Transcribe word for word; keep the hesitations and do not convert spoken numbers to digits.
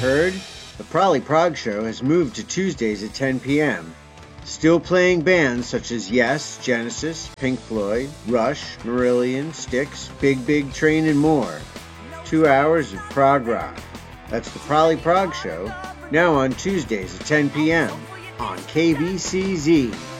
heard? The Prolly Prog Show has moved to Tuesdays at ten p.m. Still playing bands such as Yes, Genesis, Pink Floyd, Rush, Marillion, Styx, Big Big Train, and more. Two hours of prog rock. That's the Prolly Prog Show, now on Tuesdays at ten p.m. on K B C Z.